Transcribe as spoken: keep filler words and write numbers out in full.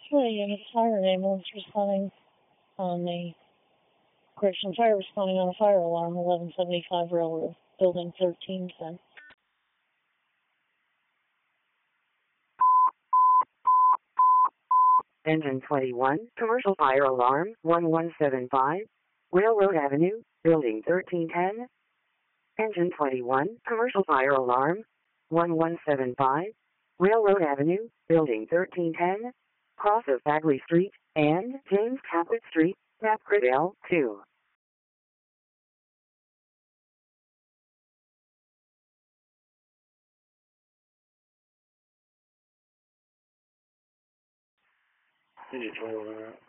Hi, unit fire ambulance responding on the correction fire responding on a fire alarm, eleven seventy-five Railroad, building thirteen ten. Engine twenty-one, commercial fire alarm, one one seven five, Railroad Avenue, building thirteen ten. Engine twenty-one, commercial fire alarm, one one seven five, Railroad Avenue, building thirteen ten, cross of Bagley Street and James Caput Street, Napcredale, two. You need to roll that.